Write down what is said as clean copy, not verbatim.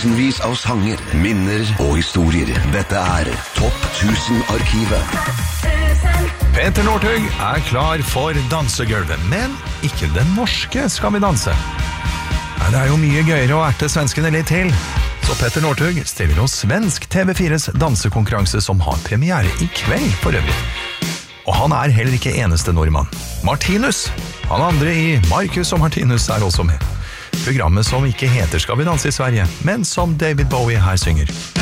tusenvis av sanger, minner og historier. Dette Topp 1000-arkivet. Peter Northug klar for dansegulvet, men ikke den norske Skal vi danse. Det jo mye gøyere å erte svenskene litt til. Så Peter Northug stiller oss svensk TV4s dansekonkurranse som har premiere i kveld for øvrig. Og han heller ikke eneste nordmann. Martinus, han andre i Marcus og Martinus også med. Programmet som ikke heter Skal vi danse i Sverige, men som David Bowie her synger.